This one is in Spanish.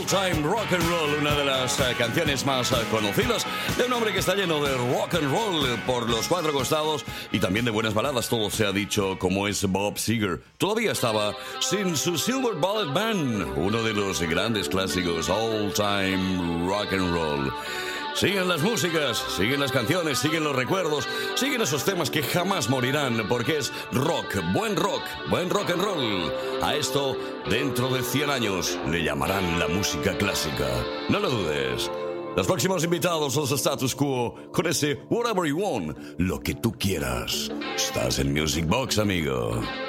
Time Rock and Roll, una de las canciones más conocidas de un hombre que está lleno de rock and roll por los cuatro costados y también de buenas baladas, todo se ha dicho, como es Bob Seger. Todavía estaba sin su Silver Bullet Band, uno de los grandes clásicos All Time Rock and Roll. Siguen las músicas, siguen las canciones, siguen los recuerdos, siguen esos temas que jamás morirán, porque es buen rock and roll. A esto, dentro de 100 años, le llamarán la música clásica. No lo dudes. Los próximos invitados, los Status Quo, con ese Whatever You Want, lo que tú quieras. Estás en Music Box, amigo.